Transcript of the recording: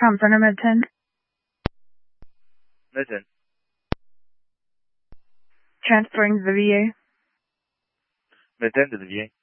Tom Center, Med 10. Med 10. Transferring to the VA. Med 10 to the VA.